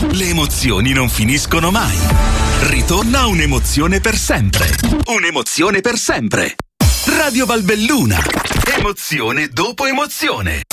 Le emozioni non finiscono mai. Ritorna un'emozione per sempre. Un'emozione per sempre. Radio Valbelluna. Emozione dopo emozione.